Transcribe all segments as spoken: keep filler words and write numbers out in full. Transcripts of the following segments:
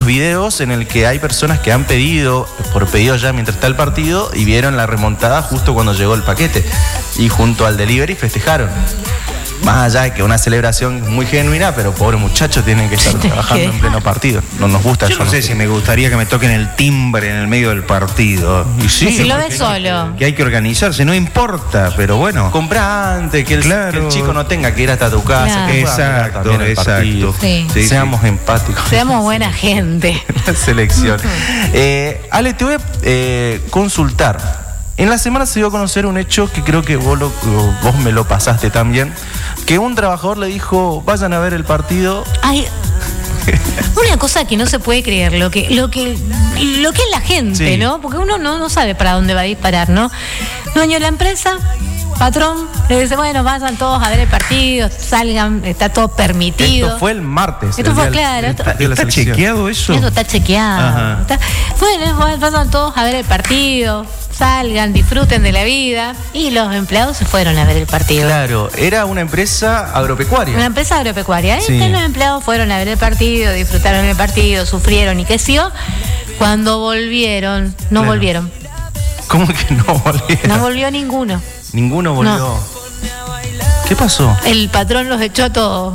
videos en el que hay personas que han pedido, por pedido ya mientras está el partido, y vieron la remontada justo cuando llegó el paquete. Y junto al delivery festejaron. Más allá de que una celebración muy genuina, pero pobre muchachos tienen que estar trabajando en pleno partido. No nos gusta Yo eso. no sé si me gustaría que me toquen el timbre en el medio del partido. Y sí, si lo ves solo. Que hay que organizarse, no importa, pero bueno. Compra antes, que el, Claro. que el chico no tenga que ir hasta tu casa. Claro. Que pueda mirar Exacto, también el partido. exacto. Sí. Sí, Seamos empáticos. Seamos buena gente. La selección. Eh, Ale, te voy a eh, consultar. En la semana se dio a conocer un hecho que creo que vos, lo, vos me lo pasaste también, que un trabajador le dijo, vayan a ver el partido. Ay, una cosa que no se puede creer, lo que, lo que, lo que es la gente, Sí. ¿no? Porque uno no, no sabe para dónde va a disparar, ¿no? Dueño de la empresa, patrón, le dice, bueno, vayan todos a ver el partido, salgan, está todo permitido. Esto fue el martes. Esto el fue día- claro, el esto- partido de la ¿Está selección. chequeado eso? Eso está chequeado. Ajá. Está- bueno, vayan todos a ver el partido, salgan, disfruten de la vida. Y los empleados se fueron a ver el partido. Claro, era una empresa agropecuaria. Una empresa agropecuaria. ¿eh? Sí. Que los empleados fueron a ver el partido, disfrutaron el partido, sufrieron y qué sé yo. Cuando volvieron, no Claro. volvieron. ¿Cómo que no volvieron? No volvió ninguno. Ninguno volvió. No. ¿Qué pasó? El patrón los echó a todos.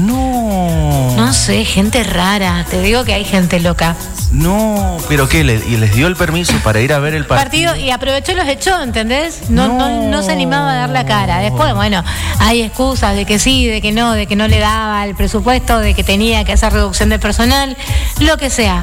No. No sé, gente rara. Te digo que hay gente loca. No, pero ¿qué? ¿Le- ¿Y les dio el permiso para ir a ver el partido? Partido y aprovechó y los echó, ¿entendés? No, no. No. No se animaba a dar la cara. Después, bueno, hay excusas de que sí, de que no, de que no le daba el presupuesto, de que tenía que hacer reducción de personal, lo que sea.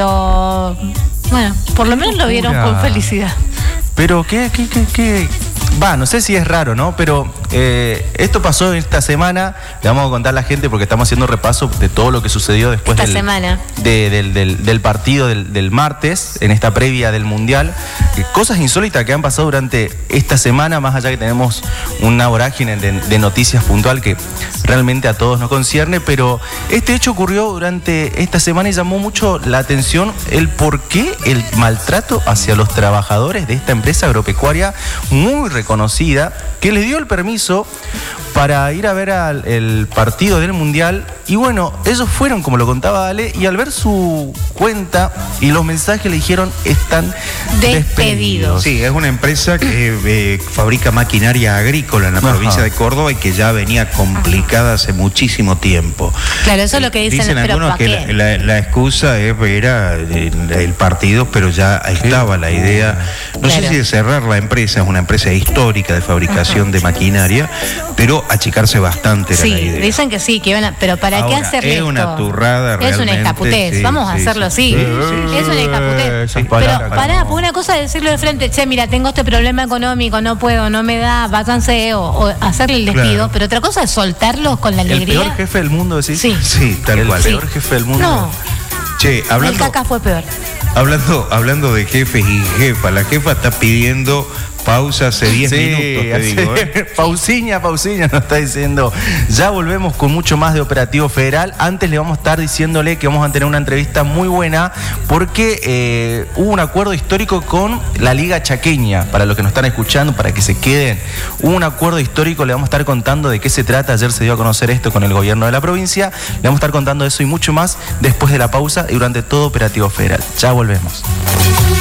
Pero, bueno, por lo menos lo vieron Locura. con felicidad. Pero qué, qué, qué, qué. Va, no sé si es raro, ¿no? Pero eh, esto pasó esta semana. Le vamos a contar a la gente porque estamos haciendo repaso de todo lo que sucedió después Esta del, semana. de- del, del- del partido del, del martes, en esta previa del Mundial. Eh, cosas insólitas que han pasado durante esta semana, más allá que tenemos una vorágine de, de noticias puntual que realmente a todos nos concierne, pero este hecho ocurrió durante esta semana y llamó mucho la atención el por qué el maltrato hacia los trabajadores de esta empresa agropecuaria muy reconocida, que les dio el permiso para ir a ver al, el partido del Mundial. Y bueno, ellos fueron, como lo contaba Ale, y al ver su cuenta y los mensajes le dijeron, están Despedidos. despedidos. Sí, es una empresa que eh, fabrica maquinaria agrícola en la Ajá. provincia de Córdoba y que ya venía complicada hace muchísimo tiempo. Claro, eso es lo que dicen, Dicen pero algunos ¿pa' que qué? la, la- la excusa es- era el, el partido, pero ya estaba la idea, no sé Claro. si de cerrar la empresa, es una empresa histórica de fabricación de maquinaria, pero achicarse bastante era Sí, la idea. dicen que sí, que iban a, pero ¿para qué Ahora, hacerle es esto? una turrada Es una realmente, escaputez, sí, vamos a sí, hacerlo sí. así. Sí, sí, Es una escaputez. Esas Pero palabras, pará, no. fue una cosa de decirlo de frente, che, mira, tengo este problema económico, no puedo, no me da, váyanse, o, o hacerle el despido. Claro. Pero otra cosa es soltarlos con la El alegría. peor jefe del mundo, decís. Sí. Sí, tal El cual. peor jefe del mundo. No, Che, el hablando, caca fue peor. hablando, hablando de jefes y jefas, la jefa está pidiendo pausa hace diez Sí, minutos, te hace- digo. ¿eh? Pausiña, Pausiña nos está diciendo. Ya volvemos con mucho más de Operativo Federal. Antes le vamos a estar diciéndole que vamos a tener una entrevista muy buena porque eh, hubo un acuerdo histórico con la Liga Chaqueña. Para los que nos están escuchando, para que se queden. Hubo un acuerdo histórico, le vamos a estar contando de qué se trata. Ayer se dio a conocer esto con el gobierno de la provincia. Le vamos a estar contando eso y mucho más después de la pausa y durante todo Operativo Federal. Ya volvemos.